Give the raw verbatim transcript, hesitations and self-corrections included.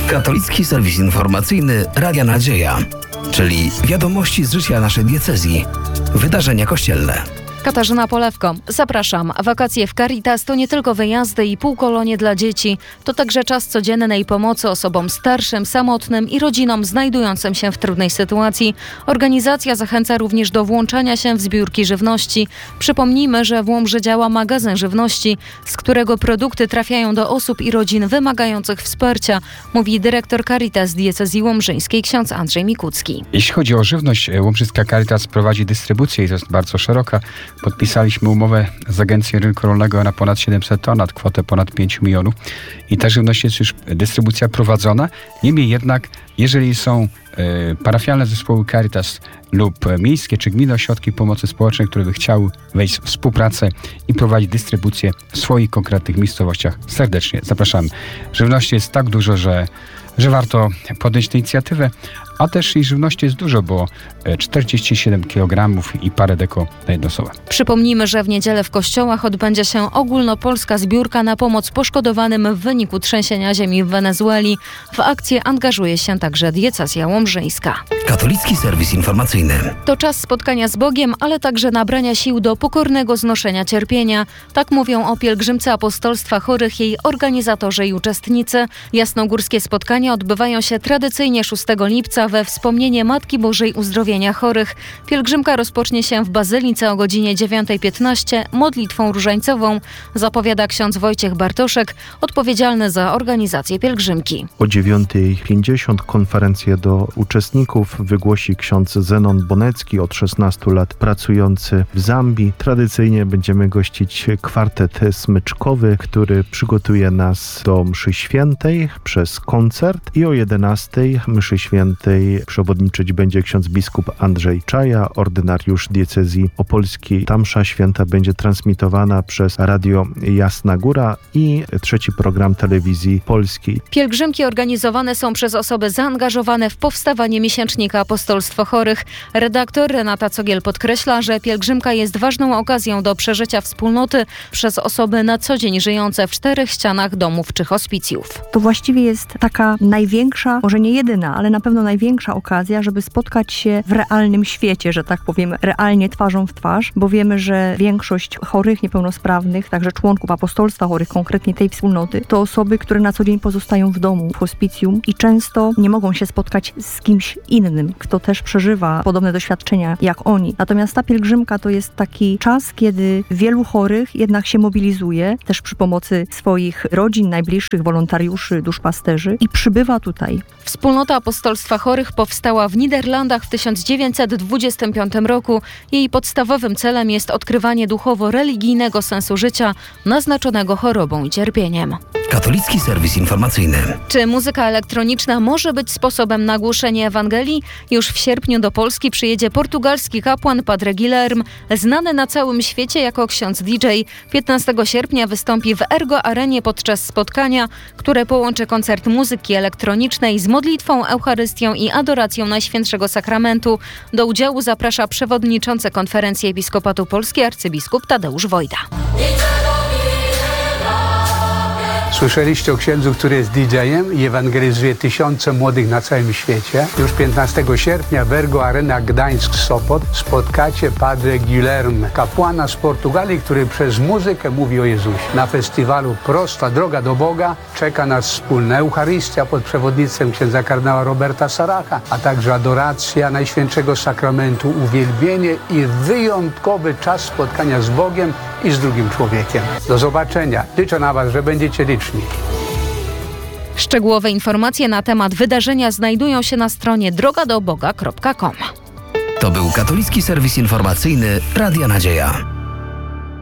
Katolicki serwis informacyjny Radia Nadzieja, czyli wiadomości z życia naszej diecezji, wydarzenia kościelne. Katarzyna Polewko. Zapraszam. Wakacje w Caritas to nie tylko wyjazdy i półkolonie dla dzieci. To także czas codziennej pomocy osobom starszym, samotnym i rodzinom znajdującym się w trudnej sytuacji. Organizacja zachęca również do włączania się w zbiórki żywności. Przypomnijmy, że w Łomży działa magazyn żywności, z którego produkty trafiają do osób i rodzin wymagających wsparcia, mówi dyrektor Caritas diecezji łomżyńskiej ksiądz Andrzej Mikucki. Jeśli chodzi o żywność, Łomżycka Caritas prowadzi dystrybucję i to jest bardzo szeroka. Podpisaliśmy umowę z Agencją Rynku Rolnego na ponad siedemset ton, na kwotę ponad pięć milionów i ta żywność jest już dystrybucja prowadzona. Niemniej jednak, jeżeli są e, parafialne zespoły Caritas lub miejskie czy gminne ośrodki pomocy społecznej, które by chciały wejść w współpracę i prowadzić dystrybucję w swoich konkretnych miejscowościach, serdecznie zapraszamy. Żywności jest tak dużo, że, że warto podjąć tę inicjatywę, a też i żywności jest dużo, bo czterdzieści siedem kilogramów i parę deko na jedną osobę. Przypomnijmy, że w niedzielę w kościołach odbędzie się ogólnopolska zbiórka na pomoc poszkodowanym w wyniku trzęsienia ziemi w Wenezueli. W akcję angażuje się także diecezja łomżyńska. Katolicki serwis informacyjny. To czas spotkania z Bogiem, ale także nabrania sił do pokornego znoszenia cierpienia. Tak mówią o pielgrzymce apostolstwa chorych jej organizatorzy i uczestnicy. Jasnogórskie spotkania odbywają się tradycyjnie szóstego lipca we wspomnienie Matki Bożej Uzdrowienia Chorych. Pielgrzymka rozpocznie się w Bazylice o godzinie dziewiąta piętnaście modlitwą różańcową, zapowiada ksiądz Wojciech Bartoszek, odpowiedzialny za organizację pielgrzymki. O dziewiąta pięćdziesiąt konferencję do uczestników wygłosi ksiądz Zenon Bonecki, od szesnastu lat pracujący w Zambii. Tradycyjnie będziemy gościć kwartet smyczkowy, który przygotuje nas do mszy świętej przez koncert i o jedenastej mszy świętej przewodniczyć będzie ksiądz biskup Andrzej Czaja, ordynariusz diecezji opolskiej. Ta msza święta będzie transmitowana przez Radio Jasna Góra i trzeci program telewizji polskiej. Pielgrzymki organizowane są przez osoby zaangażowane w powstawanie miesięcznika Apostolstwo Chorych. Redaktor Renata Cogiel podkreśla, że pielgrzymka jest ważną okazją do przeżycia wspólnoty przez osoby na co dzień żyjące w czterech ścianach domów czy hospicjów. To właściwie jest taka największa, może nie jedyna, ale na pewno największa okazja, żeby spotkać się w realnym świecie, że tak powiem, realnie twarzą w twarz, bo wiemy, że większość chorych, niepełnosprawnych, także członków apostolstwa chorych, konkretnie tej wspólnoty, to osoby, które na co dzień pozostają w domu, w hospicjum i często nie mogą się spotkać z kimś innym, kto też przeżywa podobne doświadczenia jak oni. Natomiast ta pielgrzymka to jest taki czas, kiedy wielu chorych jednak się mobilizuje, też przy pomocy swoich rodzin, najbliższych, wolontariuszy, duszpasterzy i przybywa tutaj. Wspólnota Apostolstwa Chorych powstała w Niderlandach w tysiąc dziewięćset dwudziestym piątym roku. Jej podstawowym celem jest odkrywanie duchowo-religijnego sensu życia naznaczonego chorobą i cierpieniem. Katolicki serwis informacyjny. Czy muzyka elektroniczna może być sposobem na głoszenie Ewangelii? Już w sierpniu do Polski przyjedzie portugalski kapłan Padre Guilherme, znany na całym świecie jako ksiądz D J. piętnastego sierpnia wystąpi w Ergo Arenie podczas spotkania, które połączy koncert muzyki elektronicznej z modlitwą, Eucharystią i adoracją Najświętszego Sakramentu. Do udziału zaprasza przewodniczący Konferencji Episkopatu Polski arcybiskup Tadeusz Wojda. Słyszeliście o księdzu, który jest D J-em i ewangelizuje tysiące młodych na całym świecie. Już piętnastego sierpnia w Ergo Arena Gdańsk-Sopot spotkacie Padre Guilherme, kapłana z Portugalii, który przez muzykę mówi o Jezusie. Na festiwalu Prosta droga do Boga czeka nas wspólna Eucharystia pod przewodnictwem księdza kardynała Roberta Saracha, a także adoracja Najświętszego Sakramentu, uwielbienie i wyjątkowy czas spotkania z Bogiem i z drugim człowiekiem. Do zobaczenia. Liczę na was, że będziecie liczni. Szczegółowe informacje na temat wydarzenia znajdują się na stronie droga do boga kropka com. To był katolicki serwis informacyjny Radia Nadzieja.